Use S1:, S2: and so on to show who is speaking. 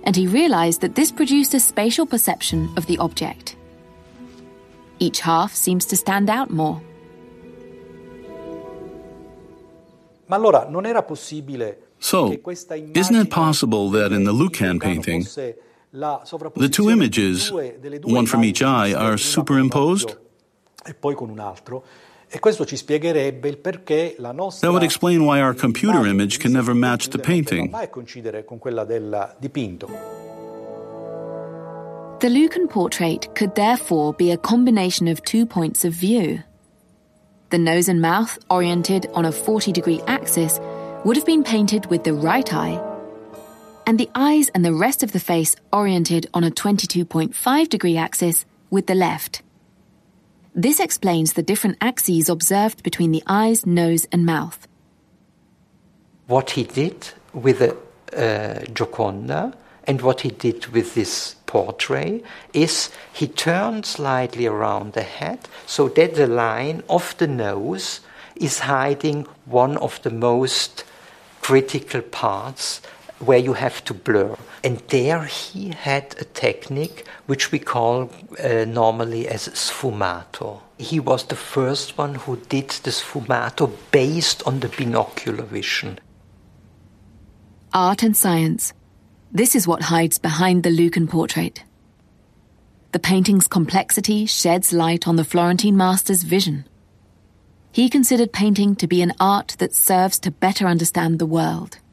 S1: and he realized that this produced a spatial perception of the object. Each half seems to stand out more.
S2: Ma allora non era possibile.
S3: So, isn't it possible that in the Lucan painting, the two images, one from each eye, are superimposed? That would explain why our computer image can never match the painting.
S1: The Lucan portrait could therefore be a combination of 2 points of view. The nose and mouth, oriented on a 40-degree axis, would have been painted with the right eye, and the eyes and the rest of the face oriented on a 22.5-degree axis with the left. This explains the different axes observed between the eyes, nose, and mouth.
S4: What he did with the Gioconda and what he did with this portrait is he turned slightly around the head so that the line of the nose is hiding one of the most critical parts where you have to blur. And there he had a technique which we call normally as sfumato. He was the first one who did the sfumato based on the binocular vision.
S1: Art and science. This is what hides behind the Lucan portrait. The painting's complexity sheds light on the Florentine master's vision. He considered painting to be an art that serves to better understand the world.